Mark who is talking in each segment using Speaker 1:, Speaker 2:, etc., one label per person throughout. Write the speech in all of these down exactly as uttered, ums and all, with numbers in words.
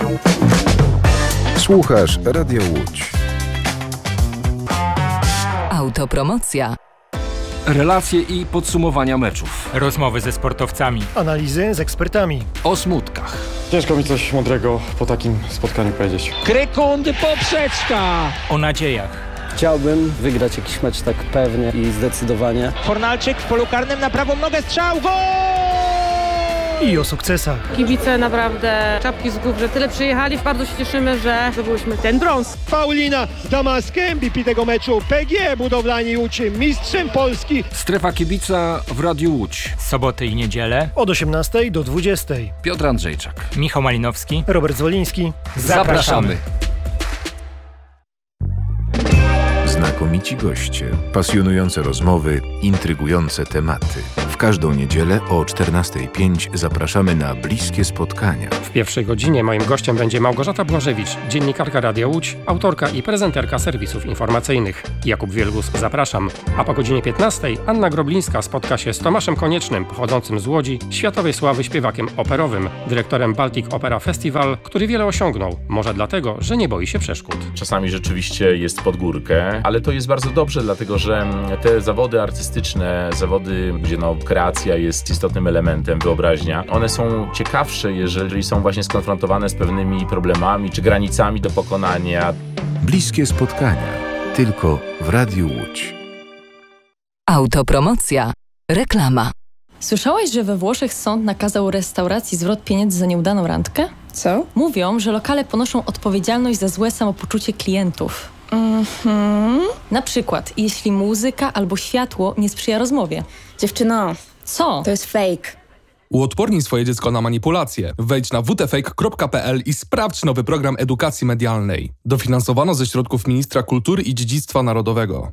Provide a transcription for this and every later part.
Speaker 1: Słuchasz Radio Łódź.
Speaker 2: Autopromocja.
Speaker 3: Relacje i podsumowania meczów.
Speaker 4: Rozmowy ze sportowcami.
Speaker 5: Analizy z ekspertami.
Speaker 3: O smutkach.
Speaker 6: Ciężko mi coś mądrego po takim spotkaniu powiedzieć.
Speaker 7: Krykundy poprzeczka.
Speaker 4: O nadziejach.
Speaker 8: Chciałbym wygrać jakiś mecz tak pewnie i zdecydowanie.
Speaker 7: Fornalczyk w polu karnym na prawą nogę, strzał, gol!
Speaker 5: I o sukcesach.
Speaker 9: Kibice naprawdę czapki z głów, że tyle przyjechali. Bardzo się cieszymy, że zdobyliśmy ten brąz.
Speaker 10: Paulina Damaskę, M V P tego meczu. P G Budowlani Łódź, mistrzem Polski.
Speaker 3: Strefa kibica w Radiu Łódź.
Speaker 4: Soboty i niedzielę.
Speaker 5: Od osiemnastej do dwudziestej.
Speaker 3: Piotr Andrzejczak.
Speaker 4: Michał Malinowski.
Speaker 5: Robert Zwoliński.
Speaker 3: Zapraszamy.
Speaker 1: Znakomici goście, pasjonujące rozmowy, intrygujące tematy. W każdą niedzielę o czternasta pięć zapraszamy na bliskie spotkania.
Speaker 11: W pierwszej godzinie moim gościem będzie Małgorzata Błażewicz, dziennikarka Radia Łódź, autorka i prezenterka serwisów informacyjnych. Jakub Wielgus, zapraszam. A po godzinie piętnastej Anna Groblińska spotka się z Tomaszem Koniecznym, pochodzącym z Łodzi, światowej sławy śpiewakiem operowym, dyrektorem Baltic Opera Festival, który wiele osiągnął. Może dlatego, że nie boi się przeszkód.
Speaker 12: Czasami rzeczywiście jest pod górkę, ale to jest bardzo dobrze, dlatego że te zawody artystyczne, zawody, gdzie no, kreacja jest istotnym elementem, wyobraźnia, one są ciekawsze, jeżeli są właśnie skonfrontowane z pewnymi problemami czy granicami do pokonania.
Speaker 1: Bliskie spotkania. Tylko w Radiu Łódź.
Speaker 2: Autopromocja. Reklama.
Speaker 13: Słyszałeś, że we Włoszech sąd nakazał restauracji zwrot pieniędzy za nieudaną randkę? Co? Mówią, że lokale ponoszą odpowiedzialność za złe samopoczucie klientów. Mhm. Na przykład, jeśli muzyka albo światło nie sprzyja rozmowie.
Speaker 14: Dziewczyno,
Speaker 13: co?
Speaker 14: To jest fake.
Speaker 15: Uodpornij swoje dziecko na manipulacje. Wejdź na w t fake kropka p l i sprawdź nowy program edukacji medialnej. Dofinansowano ze środków Ministra Kultury i Dziedzictwa Narodowego.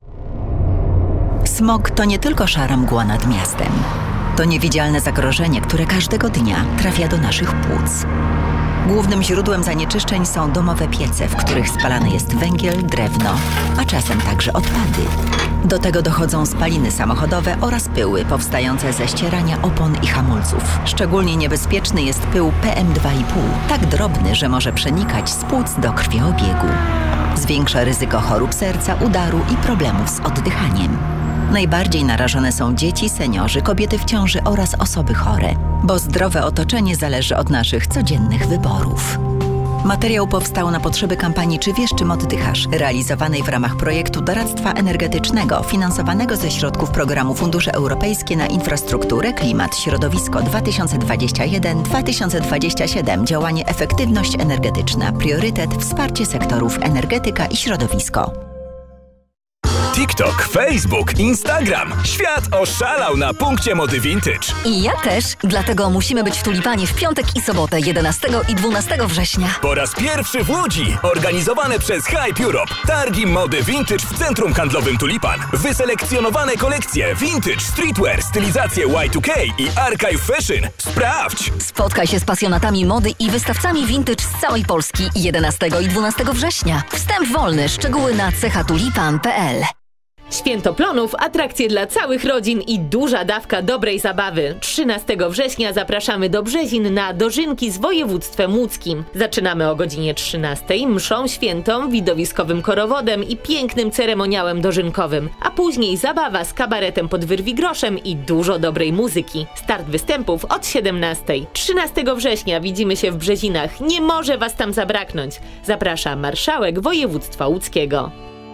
Speaker 16: Smog to nie tylko szara mgła nad miastem. To niewidzialne zagrożenie, które każdego dnia trafia do naszych płuc. Głównym źródłem zanieczyszczeń są domowe piece, w których spalany jest węgiel, drewno, a czasem także odpady. Do tego dochodzą spaliny samochodowe oraz pyły powstające ze ścierania opon i hamulców. Szczególnie niebezpieczny jest pył P M dwa i pół, tak drobny, że może przenikać z płuc do krwiobiegu. Zwiększa ryzyko chorób serca, udaru i problemów z oddychaniem. Najbardziej narażone są dzieci, seniorzy, kobiety w ciąży oraz osoby chore, bo zdrowe otoczenie zależy od naszych codziennych wyborów. Materiał powstał na potrzeby kampanii Czy wiesz, czym oddychasz? Realizowanej w ramach projektu doradztwa energetycznego finansowanego ze środków programu Fundusze Europejskie na infrastrukturę, klimat, środowisko dwa tysiące dwadzieścia jeden do dwa tysiące dwudziestego siódmego. Działanie efektywność energetyczna. Priorytet wsparcie sektorów energetyka i środowisko.
Speaker 17: TikTok, Facebook, Instagram. Świat oszalał na punkcie mody vintage.
Speaker 18: I ja też, dlatego musimy być w Tulipanie w piątek i sobotę jedenastego i dwunastego września.
Speaker 17: Po raz pierwszy w Łodzi, organizowane przez Hype Europe. Targi mody vintage w centrum handlowym Tulipan. Wyselekcjonowane kolekcje vintage, streetwear, stylizacje Y dwa K i archive fashion. Sprawdź!
Speaker 18: Spotkaj się z pasjonatami mody i wystawcami vintage z całej Polski jedenastego i dwunastego września. Wstęp wolny, szczegóły na cechatulipan kropka p l.
Speaker 19: Święto Plonów, atrakcje dla całych rodzin i duża dawka dobrej zabawy. trzynastego września zapraszamy do Brzezin na dożynki z województwem łódzkim. Zaczynamy o godzinie trzynastej mszą świętą, widowiskowym korowodem i pięknym ceremoniałem dożynkowym, a później zabawa z kabaretem pod Wyrwigroszem i dużo dobrej muzyki. Start występów od siedemnastej. trzynastego września widzimy się w Brzezinach. Nie może was tam zabraknąć. Zaprasza marszałek województwa łódzkiego.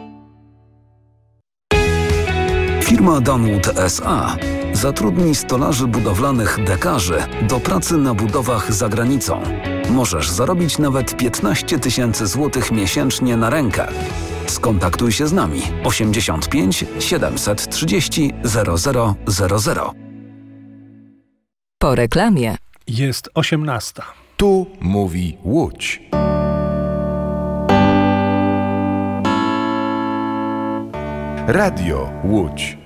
Speaker 20: Firma Dunwood S A zatrudni stolarzy budowlanych dekarzy do pracy na budowach za granicą. Możesz zarobić nawet piętnaście tysięcy złotych miesięcznie na rękę. Skontaktuj się z nami osiemdziesiąt pięć siedemset trzydzieści zero zero zero zero.
Speaker 2: Po reklamie.
Speaker 5: Jest osiemnasta.
Speaker 1: Tu mówi Łódź. Radio Łódź.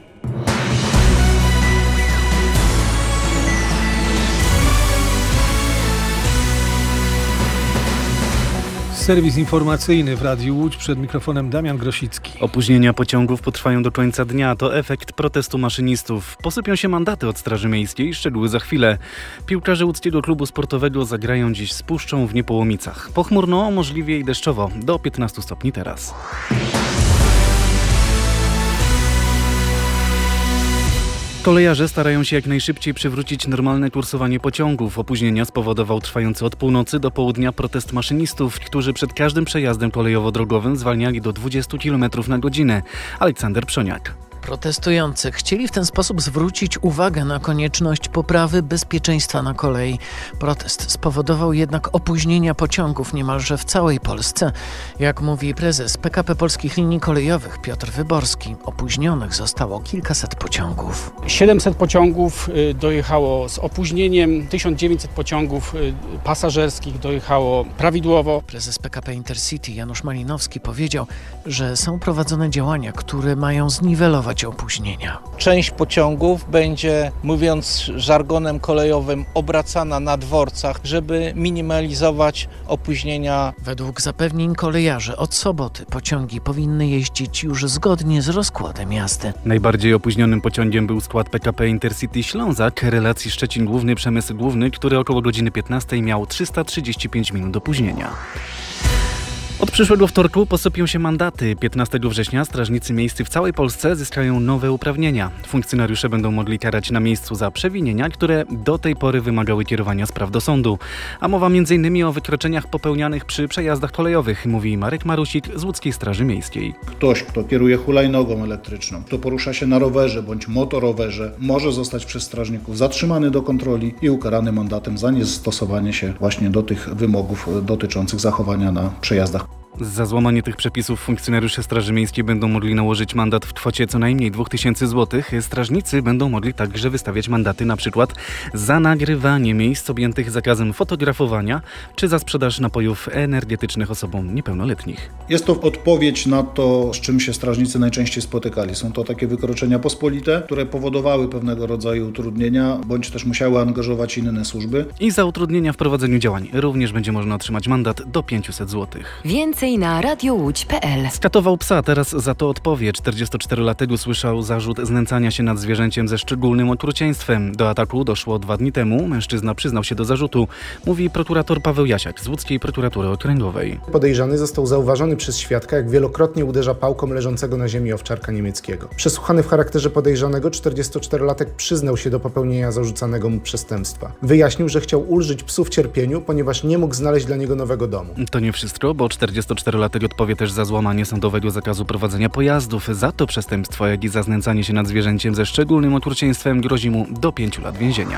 Speaker 5: Serwis informacyjny w Radiu Łódź, przed mikrofonem Damian Grosicki.
Speaker 14: Opóźnienia pociągów potrwają do końca dnia. To efekt protestu maszynistów. Posypią się mandaty od Straży Miejskiej. Szczegóły za chwilę. Piłkarze łódzkiego klubu sportowego zagrają dziś z Puszczą w Niepołomicach. Pochmurno, możliwie i deszczowo. Do piętnastu stopni teraz. Kolejarze starają się jak najszybciej przywrócić normalne kursowanie pociągów. Opóźnienia spowodował trwający od północy do południa protest maszynistów, którzy przed każdym przejazdem kolejowo-drogowym zwalniali do dwudziestu kilometrów na godzinę. Aleksander Przoniak.
Speaker 21: Protestujący chcieli w ten sposób zwrócić uwagę na konieczność poprawy bezpieczeństwa na kolei. Protest spowodował jednak opóźnienia pociągów niemalże w całej Polsce. Jak mówi prezes P K P Polskich Linii Kolejowych Piotr Wyborski, opóźnionych zostało kilkaset pociągów.
Speaker 22: siedemset pociągów dojechało z opóźnieniem, tysiąc dziewięćset pociągów pasażerskich dojechało prawidłowo.
Speaker 21: Prezes P K P Intercity Janusz Malinowski powiedział, że są prowadzone działania, które mają zniwelować opóźnienia.
Speaker 23: Część pociągów będzie, mówiąc żargonem kolejowym, obracana na dworcach, żeby minimalizować opóźnienia.
Speaker 21: Według zapewnień kolejarzy od soboty pociągi powinny jeździć już zgodnie z rozkładem jazdy.
Speaker 14: Najbardziej opóźnionym pociągiem był skład P K P Intercity Ślązak relacji Szczecin Główny Przemysł Główny, który około godziny piętnastej miał trzysta trzydzieści pięć minut opóźnienia. Od przyszłego wtorku posypią się mandaty. piętnastego września strażnicy miejscy w całej Polsce zyskają nowe uprawnienia. Funkcjonariusze będą mogli karać na miejscu za przewinienia, które do tej pory wymagały kierowania spraw do sądu. A mowa między innymi o wykroczeniach popełnianych przy przejazdach kolejowych, mówi Marek Marusik z Łódzkiej Straży Miejskiej.
Speaker 24: Ktoś, kto kieruje hulajnogą elektryczną, kto porusza się na rowerze bądź motorowerze, może zostać przez strażników zatrzymany do kontroli i ukarany mandatem za niestosowanie się właśnie do tych wymogów dotyczących zachowania na przejazdach.
Speaker 14: Za złamanie tych przepisów funkcjonariusze Straży Miejskiej będą mogli nałożyć mandat w kwocie co najmniej dwa tysiące złotych. Strażnicy będą mogli także wystawiać mandaty na przykład za nagrywanie miejsc objętych zakazem fotografowania czy za sprzedaż napojów energetycznych osobom niepełnoletnich.
Speaker 24: Jest to odpowiedź na to, z czym się strażnicy najczęściej spotykali. Są to takie wykroczenia pospolite, które powodowały pewnego rodzaju utrudnienia, bądź też musiały angażować inne służby.
Speaker 14: I za utrudnienia w prowadzeniu działań również będzie można otrzymać mandat do pięciuset złotych.
Speaker 2: Więcej na radiowódź kropka p l.
Speaker 14: Skatował psa, teraz za to odpowie. czterdziestoczterolatego usłyszał zarzut znęcania się nad zwierzęciem ze szczególnym okrucieństwem. Do ataku doszło dwa dni temu. Mężczyzna przyznał się do zarzutu, mówi prokurator Paweł Jasiak z Łódzkiej Prokuratury Okręgowej.
Speaker 25: Podejrzany został zauważony przez świadka, jak wielokrotnie uderza pałką leżącego na ziemi owczarka niemieckiego. Przesłuchany w charakterze podejrzanego, czterdziestoczterolatek przyznał się do popełnienia zarzucanego mu przestępstwa. Wyjaśnił, że chciał ulżyć psu w cierpieniu, ponieważ nie mógł znaleźć dla niego nowego domu.
Speaker 14: To nie wszystko, bo czterdziestoczterolatek odpowie też za złamanie sądowego zakazu prowadzenia pojazdów. Za to przestępstwo, jak i za znęcanie się nad zwierzęciem ze szczególnym okrucieństwem grozi mu do pięciu lat więzienia.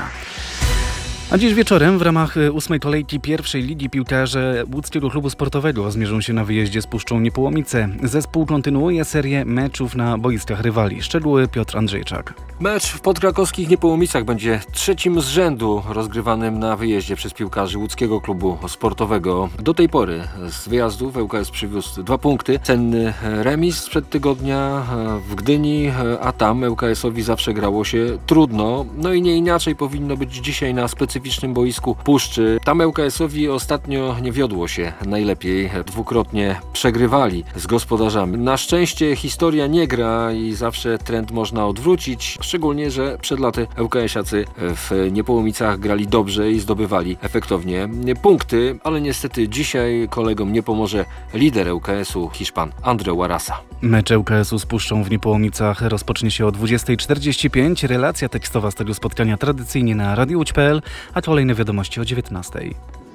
Speaker 14: A dziś wieczorem w ramach ósmej kolejki pierwszej ligi piłkarze Łódzkiego Klubu Sportowego zmierzą się na wyjeździe z Puszczą Niepołomice. Zespół kontynuuje serię meczów na boiskach rywali. Szczegóły Piotr Andrzejczak.
Speaker 3: Mecz w podkrakowskich Niepołomicach będzie trzecim z rzędu rozgrywanym na wyjeździe przez piłkarzy Łódzkiego Klubu Sportowego. Do tej pory z wyjazdów L K S przywiózł dwa punkty. Cenny remis sprzed tygodnia w Gdyni, a tam L K S-owi zawsze grało się trudno. No i nie inaczej powinno być dzisiaj na specyficznym boisku Puszczy. Tam L K S-owi ostatnio nie wiodło się najlepiej. Dwukrotnie przegrywali z gospodarzami. Na szczęście historia nie gra i zawsze trend można odwrócić. Szczególnie, że przed laty L K S-iacy w Niepołomicach grali dobrze i zdobywali efektownie punkty, ale niestety dzisiaj kolegom nie pomoże lider L K S-u, Hiszpan Andreu Arasa.
Speaker 14: Mecz L K S-u z Puszczą w Niepołomicach rozpocznie się o dwudziesta czterdzieści pięć. Relacja tekstowa z tego spotkania tradycyjnie na radiowódź kropka p l, a kolejne wiadomości o dziewiętnastej.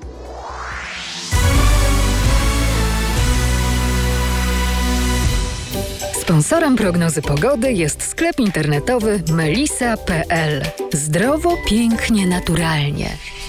Speaker 2: Sponsorem prognozy pogody jest sklep internetowy melisa kropka p l. Zdrowo, pięknie, naturalnie.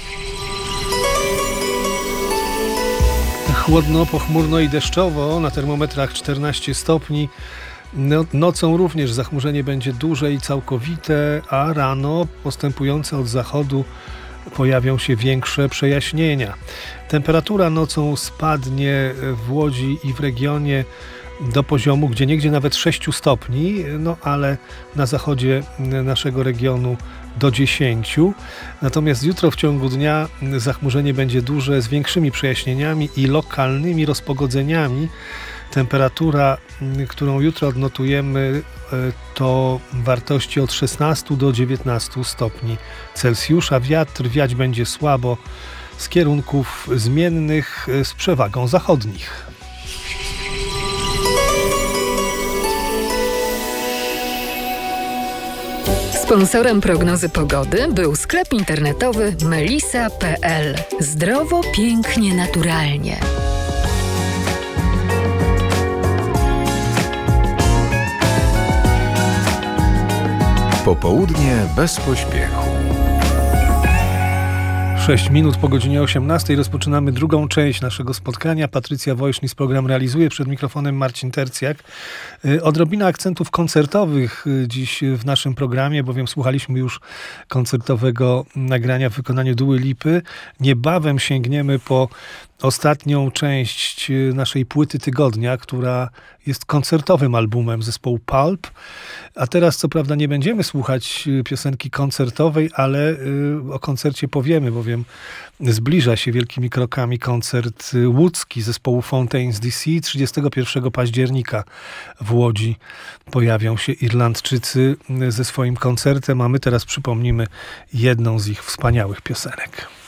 Speaker 5: Chłodno, pochmurno i deszczowo, na termometrach czternaście stopni. No, nocą również zachmurzenie będzie duże i całkowite, a rano postępujące od zachodu pojawią się większe przejaśnienia. Temperatura nocą spadnie w Łodzi i w regionie do poziomu gdzieniegdzie nawet sześć stopni, no ale na zachodzie naszego regionu do dziesięciu. Natomiast jutro w ciągu dnia zachmurzenie będzie duże z większymi przejaśnieniami i lokalnymi rozpogodzeniami. Temperatura, którą jutro odnotujemy, to wartości od szesnastu do dziewiętnastu stopni Celsjusza. Wiatr wiać będzie słabo z kierunków zmiennych z przewagą zachodnich.
Speaker 2: Sponsorem prognozy pogody był sklep internetowy melisa kropka pe el. Zdrowo, pięknie, naturalnie.
Speaker 1: Popołudnie bez pośpiechu.
Speaker 5: sześć minut po godzinie osiemnastej rozpoczynamy drugą część naszego spotkania. Patrycja Wojsznis program realizuje, przed mikrofonem Marcin Tercjak. Odrobina akcentów koncertowych dziś w naszym programie, bowiem słuchaliśmy już koncertowego nagrania w wykonaniu Dua Lipy. Niebawem sięgniemy po ostatnią część naszej płyty tygodnia, która jest koncertowym albumem zespołu Pulp. A teraz co prawda nie będziemy słuchać piosenki koncertowej, ale o koncercie powiemy, bowiem zbliża się wielkimi krokami koncert łódzki zespołu Fontaines D C. trzydziestego pierwszego października w Łodzi pojawią się Irlandczycy ze swoim koncertem, a my teraz przypomnimy jedną z ich wspaniałych piosenek.